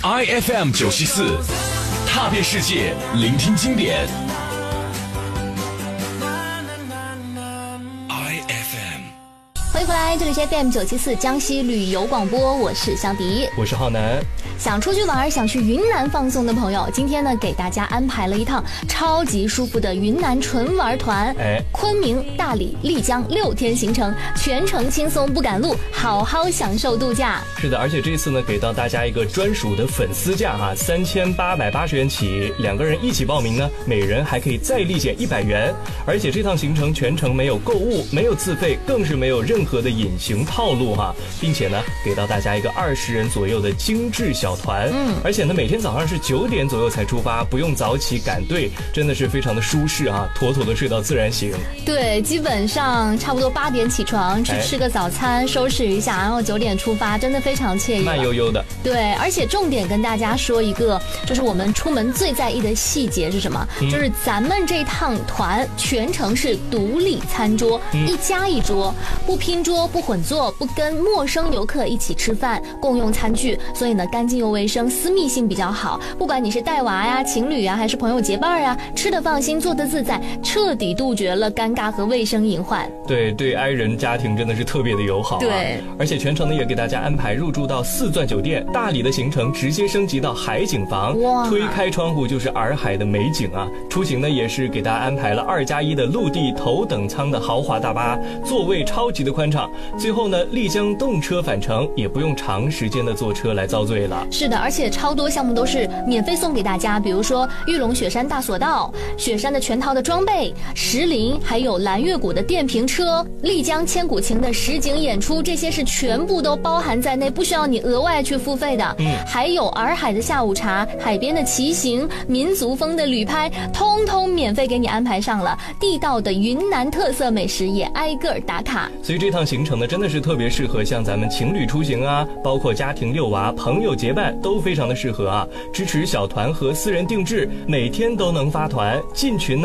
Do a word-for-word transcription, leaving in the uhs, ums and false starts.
I F M 九七四，踏遍世界，聆听经典。I F M， 欢迎回来，这里是 F M 九七四江西旅游广播，我是香迪， 我是浩南。 想出去玩，想去云南放松的朋友，今天呢给大家安排了一趟超级舒服的云南纯玩团，哎，昆明、大理、丽江六天行程，全程轻松不赶路，好好享受度假。 是的，而且这次呢给到大家一个专属的粉丝价哈，三千八百八十元起，两个人一起报名呢，每人还可以再立减一百元。而且这趟行程全程没有购物，没有自费，更是没有任何的隐形套路哈，并且呢给到大家一个二十人左右的精致小团，嗯，而且呢每天早上是九点左右才出发，不用早起赶队，真的是非常的舒适啊，妥妥的睡到自然醒。 对，基本上差不多八点起床去吃个早餐，收拾一下，然后九点出发，真的非常惬意， 慢悠悠的。 对，而且重点跟大家说一个，就是我们出门最在意的细节是什么？嗯、就是咱们这趟团全程是独立餐桌，嗯、一家一桌，不拼桌，不混坐，不跟陌生游客一起吃饭，共用餐具，所以呢干净又卫生，私密性比较好。不管你是带娃呀、情侣呀，还是朋友结伴呀，吃得放心，做得自在，彻底杜绝了尴尬和卫生隐患。 对，对爱人家庭真的是特别的友好、啊。 对， 而且全程呢也给大家安排入住到四钻酒店，大理的行程直接升级到海景房，推开窗户就是洱海的美景啊。出行呢也是给大家安排了二加一的陆地头等舱的豪华大巴，座位超级的宽敞。最后呢丽江动车返程，也不用长时间的坐车来遭罪了。 是的，而且超多项目都是免费送给大家，比如说玉龙雪山大索道、雪山的全套的装备、石林，还有蓝月谷的电瓶车、丽江千古情的实景演出，这些是全部都包含在内，不需要你额外去付费的。嗯，还有洱海的下午茶、海边的骑行、民族风的旅拍，通通免费给你安排上了。地道的云南特色美食也挨个打卡。 所以这趟行程呢，真的是特别适合像咱们情侣出行啊，包括家庭遛娃、朋友结伴都非常的适合啊。支持小团和私人定制，每天都能发团进群呢。